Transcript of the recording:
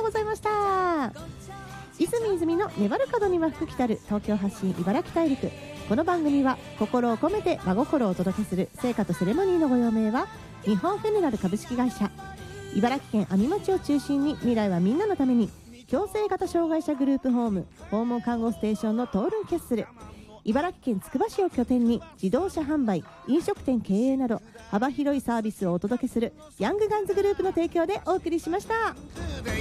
ございました。泉の粘る角には福来たる東京発信茨城大陸。この番組は心を込めて真心をお届けする聖火とセレモニーのご用命は日本フェネラル株式会社、茨城県阿見町を中心に未来はみんなのために共生型障害者グループホーム訪問看護ステーションのトールンケッスル、茨城県つくば市を拠点に自動車販売、飲食店経営など幅広いサービスをお届けするヤングガンズグループの提供でお送りしました。